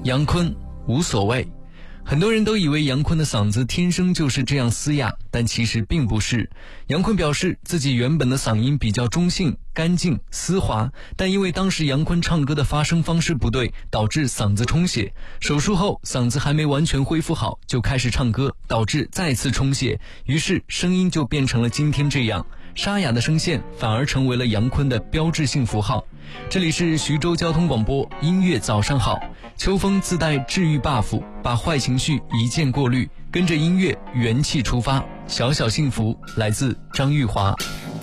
杨坤无所谓。很多人都以为杨坤的嗓子天生就是这样嘶哑，但其实并不是。杨坤表示自己原本的嗓音比较中性、干净、丝滑，但因为当时杨坤唱歌的发声方式不对，导致嗓子充血。手术后嗓子还没完全恢复好就开始唱歌，导致再次充血，于是声音就变成了今天这样。沙哑的声线反而成为了杨坤的标志性符号。这里是徐州交通广播音乐早上好，秋风自带治愈 buff， 把坏情绪一键过滤，跟着音乐元气出发。小小幸福来自张玉华。